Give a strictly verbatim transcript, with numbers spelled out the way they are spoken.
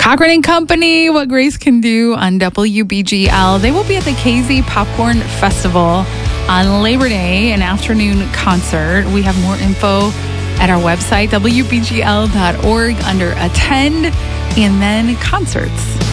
Cochran and Company, What Grace Can Do on W B G L. They will be at the K Z Popcorn Festival on Labor Day, an afternoon concert. We have more info at our website, W B G L dot org, under Attend and then Concerts.